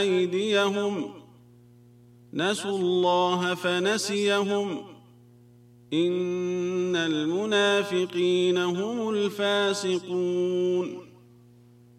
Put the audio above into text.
أيديهم نسوا الله فنسيهم إن المنافقين هم الفاسقون